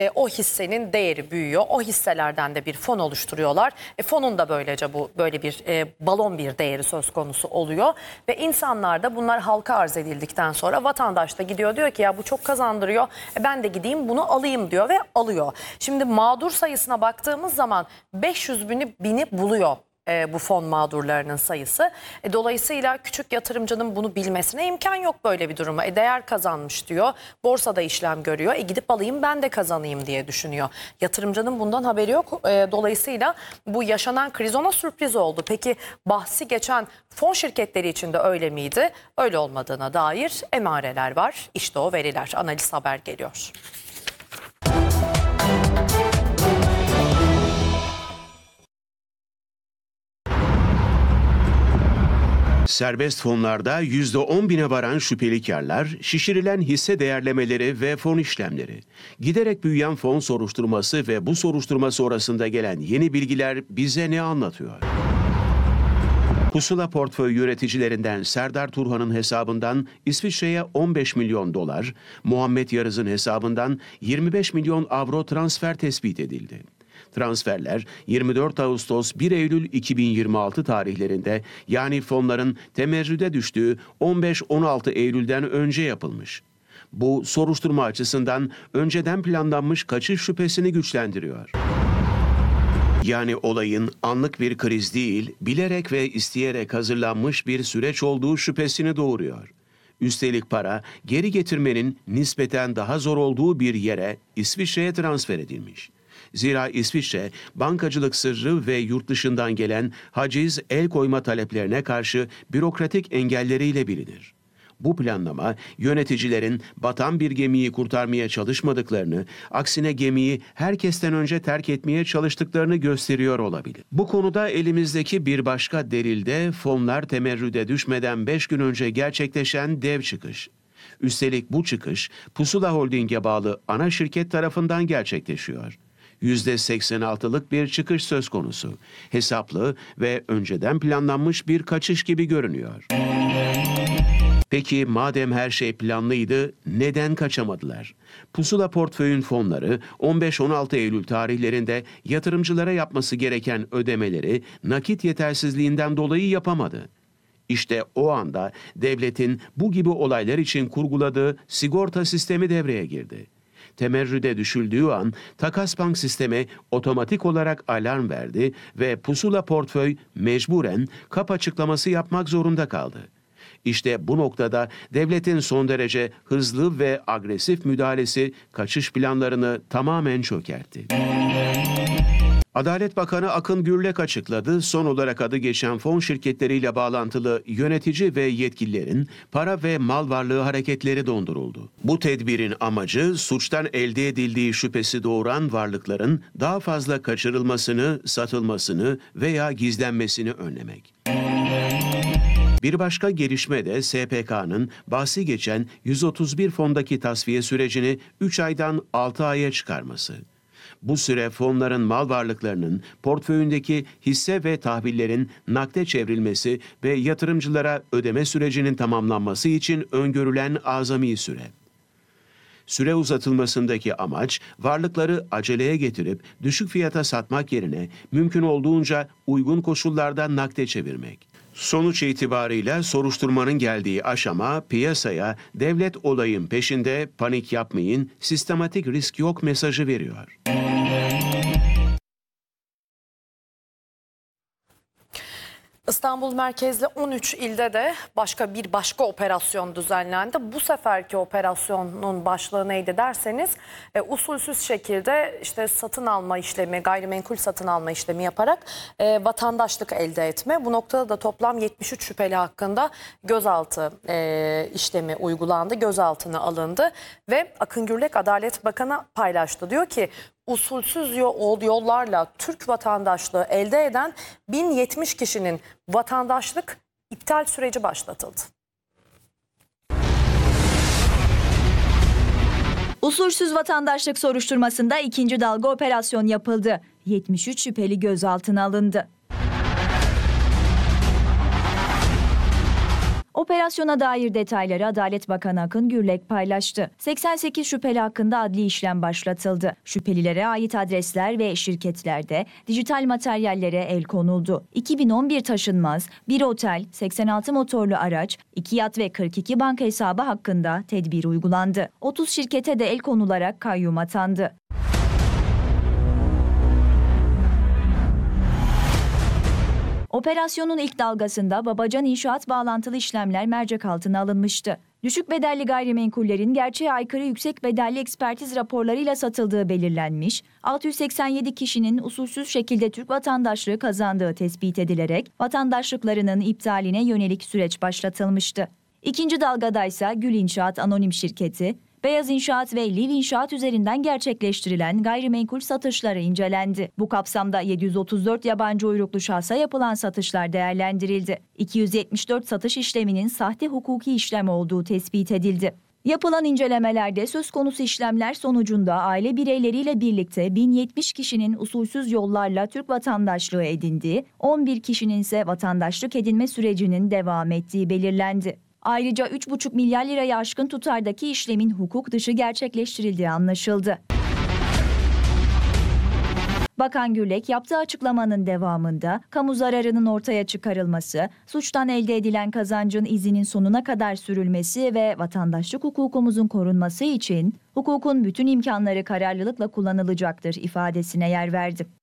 o hissenin değeri büyüyor. O hisselerden de bir fon oluşturuyorlar. Fonun da böylece böyle bir balon bir değeri söz konusu oluyor. Ve insanlar da bunlar halka arz edildikten sonra vatandaş da gidiyor diyor ki ya bu çok kazandırıyor. Ben de gideyim bunu alayım diyor ve alıyor. Şimdi mağdur sayısına baktığımız zaman 500 bini buluyor. Bu fon mağdurlarının sayısı. Dolayısıyla küçük yatırımcının bunu bilmesine imkan yok böyle bir duruma. Değer kazanmış diyor. Borsada işlem görüyor. Gidip alayım ben de kazanayım diye düşünüyor. Yatırımcının bundan haberi yok. Dolayısıyla bu yaşanan kriz ona sürpriz oldu. Peki bahsi geçen fon şirketleri için de öyle miydi? Öyle olmadığına dair emareler var. İşte o veriler. Analiz haber geliyor. Serbest fonlarda %10.000'e varan şüpheli karlar, şişirilen hisse değerlemeleri ve fon işlemleri. Giderek büyüyen fon soruşturması ve bu soruşturma sonrasında gelen yeni bilgiler bize ne anlatıyor? Pusula portföy yöneticilerinden Serdar Turhan'ın hesabından İsviçre'ye 15 milyon dolar, Muhammed Yarız'ın hesabından 25 milyon avro transfer tespit edildi. Transferler 24 Ağustos 1 Eylül 2026 tarihlerinde yani fonların temerrüde düştüğü 15-16 Eylül'den önce yapılmış. Bu soruşturma açısından önceden planlanmış kaçış şüphesini güçlendiriyor. Yani olayın anlık bir kriz değil, bilerek ve isteyerek hazırlanmış bir süreç olduğu şüphesini doğuruyor. Üstelik para geri getirmenin nispeten daha zor olduğu bir yere İsviçre'ye transfer edilmiş. Zira İsviçre, bankacılık sırrı ve yurt dışından gelen haciz, el koyma taleplerine karşı bürokratik engelleriyle bilinir. Bu planlama, yöneticilerin batan bir gemiyi kurtarmaya çalışmadıklarını, aksine gemiyi herkesten önce terk etmeye çalıştıklarını gösteriyor olabilir. Bu konuda elimizdeki bir başka delilde fonlar temerrüde düşmeden 5 gün önce gerçekleşen dev çıkış. Üstelik bu çıkış, Pusula Holding'e bağlı ana şirket tarafından gerçekleşiyor. %86'lık bir çıkış söz konusu. Hesaplı ve önceden planlanmış bir kaçış gibi görünüyor. Peki madem her şey planlıydı, neden kaçamadılar? Pusula portföyün fonları 15-16 Eylül tarihlerinde yatırımcılara yapması gereken ödemeleri nakit yetersizliğinden dolayı yapamadı. İşte o anda devletin bu gibi olaylar için kurguladığı sigorta sistemi devreye girdi. Temerrüde düşüldüğü an Takasbank sistemi otomatik olarak alarm verdi ve Pusula portföy mecburen kap açıklaması yapmak zorunda kaldı. İşte bu noktada devletin son derece hızlı ve agresif müdahalesi kaçış planlarını tamamen çökertti. Adalet Bakanı Akın Gürlek açıkladı, son olarak adı geçen fon şirketleriyle bağlantılı yönetici ve yetkililerin para ve mal varlığı hareketleri donduruldu. Bu tedbirin amacı suçtan elde edildiği şüphesi doğuran varlıkların daha fazla kaçırılmasını, satılmasını veya gizlenmesini önlemek. Bir başka gelişme de SPK'nın bahsi geçen 131 fondaki tasfiye sürecini 3 aydan 6 aya çıkarması. Bu süre fonların mal varlıklarının, portföyündeki hisse ve tahvillerin nakde çevrilmesi ve yatırımcılara ödeme sürecinin tamamlanması için öngörülen azami süre. Süre uzatılmasındaki amaç, varlıkları aceleye getirip düşük fiyata satmak yerine mümkün olduğunca uygun koşullarda nakde çevirmek. Sonuç itibarıyla soruşturmanın geldiği aşama piyasaya devlet olayın peşinde, panik yapmayın, sistematik risk yok mesajı veriyor. İstanbul merkezli 13 ilde de başka operasyon düzenlendi. Bu seferki operasyonun başlığı neydi derseniz usulsüz şekilde işte satın alma işlemi, gayrimenkul satın alma işlemi yaparak vatandaşlık elde etme. Bu noktada da toplam 73 şüpheli hakkında gözaltı işlemi uygulandı, gözaltına alındı ve Akın Gürlek Adalet Bakanı paylaştı. Diyor ki usulsüz yollarla Türk vatandaşlığı elde eden 1070 kişinin vatandaşlık iptal süreci başlatıldı. Usulsüz vatandaşlık soruşturmasında ikinci dalga operasyon yapıldı. 73 şüpheli gözaltına alındı. Operasyona dair detayları Adalet Bakanı Akın Gürlek paylaştı. 88 şüpheli hakkında adli işlem başlatıldı. Şüphelilere ait adresler ve şirketlerde dijital materyallere el konuldu. 2011 taşınmaz, bir otel, 86 motorlu araç, 2 yat ve 42 banka hesabı hakkında tedbir uygulandı. 30 şirkete de el konularak kayyum atandı. Operasyonun ilk dalgasında Babacan İnşaat bağlantılı işlemler mercek altına alınmıştı. Düşük bedelli gayrimenkullerin gerçeğe aykırı yüksek bedelli ekspertiz raporlarıyla satıldığı belirlenmiş, 687 kişinin usulsüz şekilde Türk vatandaşlığı kazandığı tespit edilerek vatandaşlıklarının iptaline yönelik süreç başlatılmıştı. İkinci dalgadaysa Gül İnşaat Anonim Şirketi, Beyaz İnşaat ve Liv İnşaat üzerinden gerçekleştirilen gayrimenkul satışları incelendi. Bu kapsamda 734 yabancı uyruklu şahsa yapılan satışlar değerlendirildi. 274 satış işleminin sahte hukuki işlem olduğu tespit edildi. Yapılan incelemelerde söz konusu işlemler sonucunda aile bireyleriyle birlikte 1070 kişinin usulsüz yollarla Türk vatandaşlığı edindiği, 11 kişinin ise vatandaşlık edinme sürecinin devam ettiği belirlendi. Ayrıca 3,5 milyar liraya aşkın tutardaki işlemin hukuk dışı gerçekleştirildiği anlaşıldı. Bakan Gürlek yaptığı açıklamanın devamında kamu zararının ortaya çıkarılması, suçtan elde edilen kazancın izinin sonuna kadar sürülmesi ve vatandaşlık hukukumuzun korunması için hukukun bütün imkanları kararlılıkla kullanılacaktır ifadesine yer verdi.